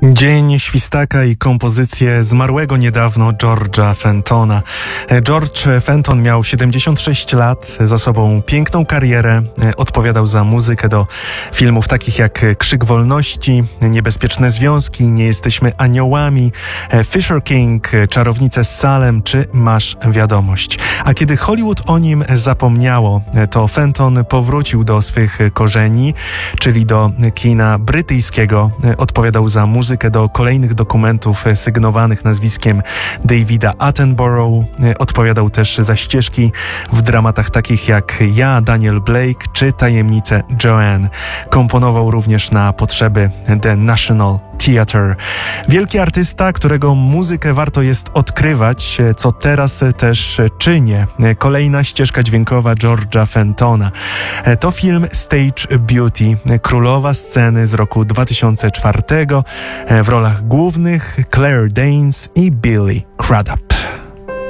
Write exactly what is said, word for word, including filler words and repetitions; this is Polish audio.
Dzień Świstaka i kompozycję zmarłego niedawno George'a Fentona. George Fenton miał siedemdziesiąt sześć lat, za sobą piękną karierę, odpowiadał za muzykę do filmów takich jak Krzyk Wolności, Niebezpieczne Związki, Nie jesteśmy aniołami, Fisher King, Czarownice z Salem czy Masz wiadomość. A kiedy Hollywood o nim zapomniało, to Fenton powrócił do swych korzeni, czyli do kina brytyjskiego, odpowiadał za muzykę do kolejnych dokumentów sygnowanych nazwiskiem Davida Attenborough. Odpowiadał też za ścieżki w dramatach takich jak Ja, Daniel Blake czy Tajemnice Joanne. Komponował również na potrzeby The National Theatre. Wielki artysta, którego muzykę warto jest odkrywać, co teraz też czynię. Kolejna ścieżka dźwiękowa George'a Fentona. To film Stage Beauty, królowa sceny z roku dwa tysiące czwartego. W rolach głównych Claire Danes i Billy Crudup.